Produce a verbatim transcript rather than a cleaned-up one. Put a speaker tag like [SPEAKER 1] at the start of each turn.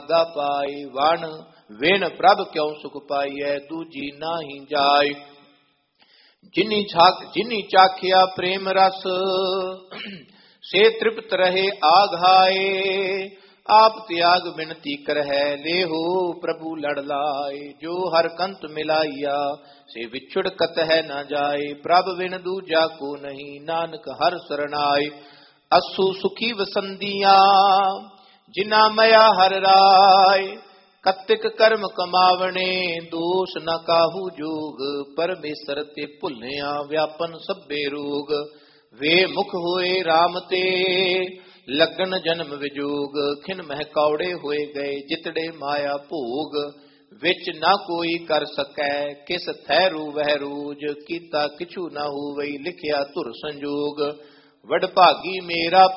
[SPEAKER 1] ਭਾਗਾ ਪਾਏ। ਵਣ ਵਿਣ ਪ੍ਰਭ ਕਿਉ ਸੁਖ ਪਾਈਐ, ਦੂਜੀ ਨਾਹੀ ਜਾਏ। ਜਿਨੀ ਛਾਕ ਜਿਨੀ ਚਾਖਿਆ ਪ੍ਰੇਮ ਰਸ, ਸੇ ਤ੍ਰਿਪਤ ਰਹੇ ਆਘਾਏ। ਆਪ ਤਿਆਗ ਬਿਨਤੀ ਕਰਹਿ, ਲੇਹੋ ਪ੍ਰਭੂ ਲੜ ਲਾਏ। ਜੋ ਹਰ ਕੰਤ ਮਿਲਾਈਆ, ਸੇ ਵਿਛੁੜ ਕਤਹਿ ਨਾ ਜਾਏ। ਪ੍ਰਭ ਵਿਨ ਦੂਜਾ ਕੋ ਨਹੀਂ, ਨਾਨਕ ਹਰ ਸਰਨਾਏ। ਅਸੂ ਸੁਖੀ ਵਸੰਦੀਆਂ, ਜਿਨਾ ਮਇਆ ਹਰ ਰਾਏ। ਕਤਿਕ ਕਰਮ ਕਮਾਵਣੇ, ਦੋਸ਼ ਨ ਕਾਹੂ ਜੋਗ। ਪਰਮੇਸ਼ਰ ਤੇ ਭੁੱਲਿਆ, ਵਿਆਪਨ ਸਭੇ ਰੋਗ। ਵੇ ਮੁਖ ਹੋਏ RAM ਤੇ, ਲਗਨ ਜਨਮ ਵਿਜੋਗ। ਖਿਨ ਮਹਿ ਕੌੜੇ ਹੋਏ ਗਏ, ਜਿਤੜੇ ਮਾਇਆ ਭੋਗ। ਵਿੱਚ ਨਾ ਕੋਈ ਕਰ ਸਕੈ, ਕਿਸ ਥੈਰੂ ਵਹਿ ਰੋਜ। ਕੀਤਾ ਕਿਛੂ ਨਾ ਹੋਵਈ, ਲਿਖਿਆ ਧੁਰ ਸੰਜੋਗ। ਵਡਭਾਗੀ ਮੇਰਾ